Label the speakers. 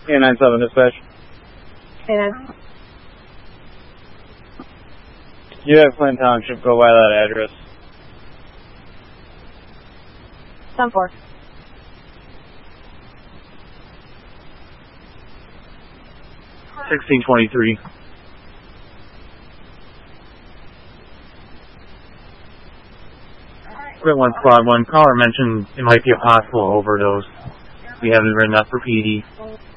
Speaker 1: A97 dispatch.
Speaker 2: And
Speaker 1: You have Flint Township, go by that address.
Speaker 2: 10-4.
Speaker 3: $16.23. Sprint 1 Squad 1, caller mentioned it might be a possible overdose. We haven't written up for PD.